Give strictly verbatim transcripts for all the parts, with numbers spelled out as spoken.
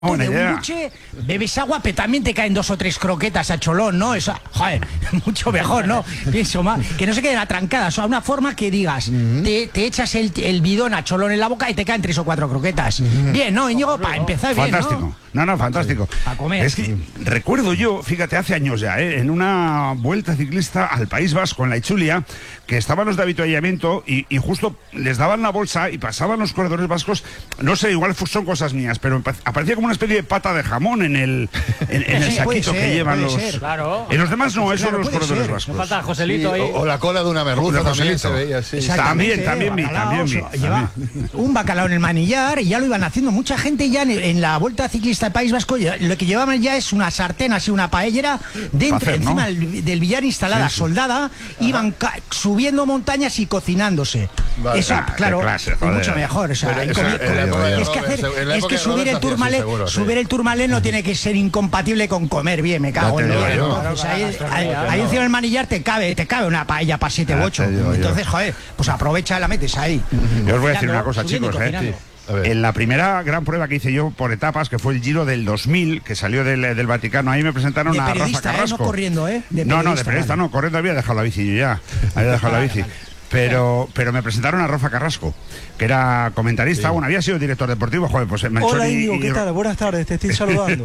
Buena de idea. un buche, bebes agua, pero también te caen dos o tres croquetas a cholón, ¿no? Eso, joder, mucho mejor, ¿no? Pienso más, que no se queden atrancadas, o sea, una forma que digas, uh-huh. te, te echas el, el bidón a cholón en la boca y te caen tres o cuatro croquetas. Uh-huh. Bien, ¿no, Íñigo? Para empezar bien, fantástico. ¿no? No, no, fantástico. Para comer. Es que recuerdo yo, fíjate, hace años ya, ¿eh? en una vuelta ciclista al País Vasco, en la Itzulia, que estaban los de habituallamiento y, y justo les daban la bolsa y pasaban los corredores vascos, no sé, igual son cosas mías, pero aparecía como una especie de pata de jamón en el, en, en el saquito ser, que llevan los... Ser. Claro. En los demás no, eso claro, son los corredores ser. vascos. No falta Joselito sí, ahí. O, o la cola de una merluza también se veía así. También, también vi, también vi. Lleva un bacalao en el manillar y ya lo iban haciendo mucha gente ya en, en la vuelta ciclista del País Vasco. Lo que llevaban ya es una sartén, así una paellera dentro, hacer, encima ¿no? del, del billar instalada, sí, sí. soldada, ajá. Iban subiendo montañas y cocinándose. Vale. Eso, ah, claro, clase, mucho mejor. O sea, es, comi- es que, hacer, es que subir el Tourmalet, seguro, subir sí. el Tourmalet no tiene que ser incompatible con comer bien, me cago en Dios. O sea, ahí, ahí, ahí encima del manillar te cabe, te cabe una paella para siete u ocho. Entonces, joder, pues aprovecha y la metes ahí. Yo os voy a decir una cosa, chicos, eh. En la primera gran prueba que hice yo por etapas, que fue el Giro del dos mil, que salió del, del Vaticano, ahí me presentaron a Rafa Carrasco. ¿eh? No corriendo, ¿eh? De no, no, de periodista no, corriendo había dejado la bici yo ya, había dejado la bici. Pero, pero me presentaron a Rafa Carrasco, que era comentarista, sí. bueno, había sido director deportivo, joder, pues Melchor. Hola, Íñigo, ¿qué tal? Buenas tardes, te estoy saludando.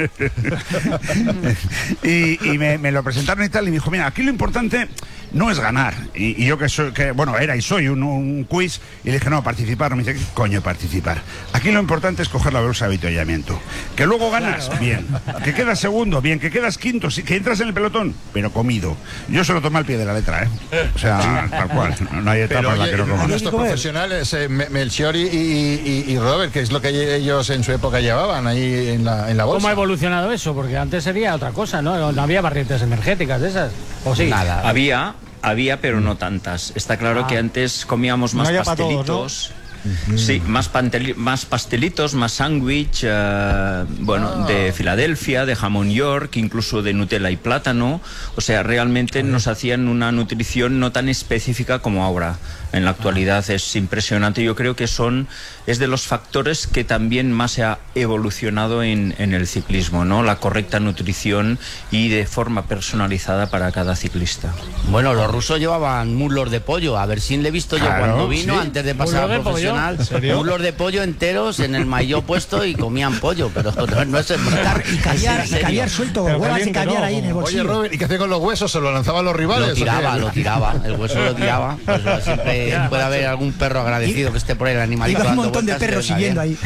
y y me, me lo presentaron y tal, y me dijo, mira, aquí lo importante no es ganar. Y, y yo que soy, que bueno, era y soy un, un quiz, y le dije, no, participar. Me dice, ¿qué coño participar? Aquí lo importante es coger la bolsa de avituallamiento. Que luego ganas, claro. bien. Que quedas segundo, bien. Que quedas quinto, que entras en el pelotón, pero comido. Yo se lo tomé al pie de la letra, ¿eh? O sea, tal cual. No, no hay etapa pero, en la oye, que no coman. Nuestros profesionales, eh, Melchor y, y, y Robert, que es lo que ellos en su época llevaban ahí en la, en la bolsa. ¿Cómo ha evolucionado eso? Porque antes sería otra cosa, ¿no? No había barritas energéticas de esas. ¿O sí? Nada. Había, había, pero no tantas. Está claro ah. que antes comíamos más no pastelitos. Todos, ¿no? Uh-huh. Sí, más, panteli- más pastelitos, más sándwich, uh, bueno, ah. de Filadelfia, de jamón York, incluso de Nutella y plátano. O sea, realmente nos hacían una nutrición no tan específica como ahora. En la actualidad es impresionante. Yo creo que son es de los factores que también más se ha evolucionado en, en el ciclismo, ¿no? La correcta nutrición y de forma personalizada para cada ciclista. Bueno, los rusos llevaban muslos de pollo. A ver si le he visto yo claro, cuando vino, sí. antes de pasar a profesional. Muslos de pollo enteros en el maillot puesto y comían pollo, pero no, no es verdad. Y caviar, y caviar suelto, huevas y caviar no, ahí en el bolsillo. Oye, Robert, ¿y qué hacía con los huesos? ¿Se lo lanzaban los rivales? Lo tiraba, lo tiraba. El hueso lo tiraba. Pues siempre puede haber algún perro agradecido que esté por ahí el animalito. Hay un montón de perros siguiendo ahí.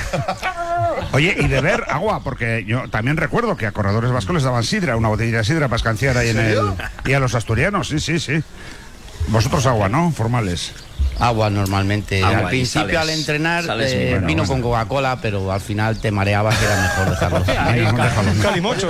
Oye, y beber agua, porque yo también recuerdo que a corredores vascos les daban sidra, una botellita de sidra para escanciar ahí en el... Y a los asturianos, sí, sí, sí. Vosotros agua, ¿no? Formales. Agua normalmente. Agua, al principio sales, al entrenar sales eh, bueno, vino bueno. con Coca-Cola, pero al final te mareabas que era mejor dejarlo. Un calimocho.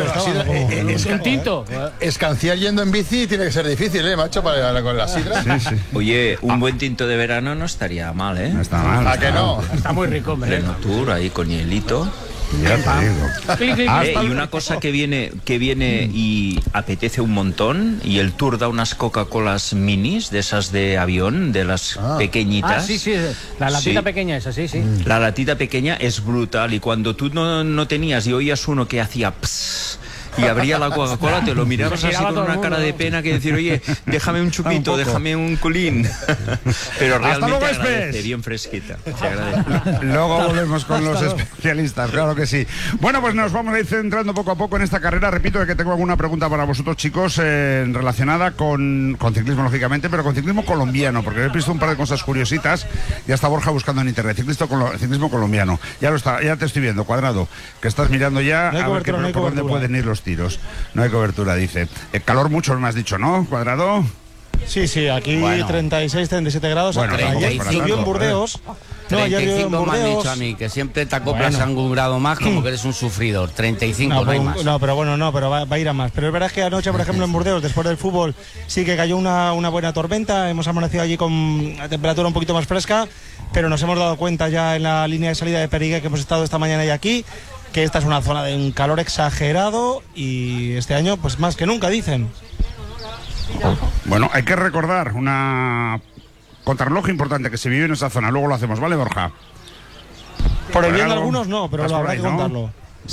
Un tinto. Escanciar yendo en bici tiene que ser difícil, ¿eh, macho? Para, con la sidra. Sí, sí. Oye, un ah. buen tinto de verano no estaría mal, ¿eh? No está mal. ¿A que no? Está muy rico, hombre. Pleno tour ahí con hielito. Ya te digo. Eh, y una cosa que viene que viene y apetece un montón, y el Tour da unas Coca-Colas minis, de esas de avión, de las ah. pequeñitas. Ah, sí, sí, la latita sí. pequeña esa, sí, sí. La latita pequeña es brutal, y cuando tú no, no tenías y oías uno que hacía pss, y abría la Coca-Cola, te lo mirabas así con una cara de pena que decir, oye, déjame un chupito, un déjame un culín. Pero realmente agradece, bien fresquita. Se agradece. Luego volvemos con los especialistas, claro que sí. Bueno, pues nos vamos a ir centrando poco a poco en esta carrera. Repito de que tengo alguna pregunta para vosotros, chicos, eh, relacionada con, con ciclismo, lógicamente, pero con ciclismo colombiano, porque he visto un par de cosas curiositas. Ya está Borja buscando en internet, ciclismo, ciclismo colombiano. Ya lo está, ya te estoy viendo, Cuadrado, que estás mirando ya no a ver qué, no por dónde pueden ir los tiros. No hay cobertura, dice. El calor mucho me has dicho, ¿no, Cuadrado? Sí, sí, aquí bueno. treinta y seis, treinta y siete grados. Bueno, ayer llovió en Burdeos. No, treinta y cinco me han dicho a mí, que siempre te acoplas bueno. a un grado más, como que eres un sufridor. treinta y cinco no, no hay más. No, pero bueno, no, pero va, va a ir a más. Pero es verdad que anoche, por ejemplo, en Burdeos, después del fútbol, sí que cayó una, una buena tormenta. Hemos amanecido allí con la temperatura un poquito más fresca, pero nos hemos dado cuenta ya en la línea de salida de Perigue, que hemos estado esta mañana y aquí, que esta es una zona de un calor exagerado, y este año pues más que nunca, dicen. Bueno, hay que recordar una contrarreloj importante que se vive en esa zona, luego lo hacemos, ¿vale, Borja? Por el bien de algunos no, pero lo habrá que contarlo.